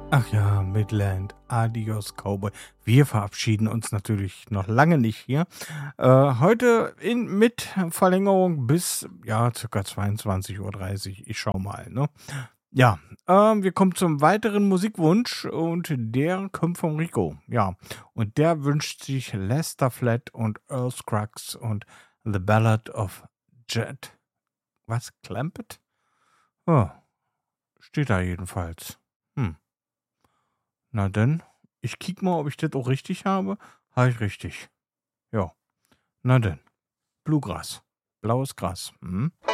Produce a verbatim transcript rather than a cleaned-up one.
Ach ja, Midland, adios Cowboy. Wir verabschieden uns natürlich noch lange nicht hier. Äh, heute in, mit Verlängerung bis ja circa zweiundzwanzig Uhr dreißig. Ich schau mal, ne? Ja, ähm, wir kommen zum weiteren Musikwunsch und der kommt von Rico. Ja, und der wünscht sich Lester Flat und Earl Scruggs und The Ballad of Jet. Was? Clampett? Oh, steht da jedenfalls. Hm. Na denn, ich kick mal, ob ich das auch richtig habe. Habe ich richtig. Ja. Na denn. Bluegras. Blaues Gras. Hm?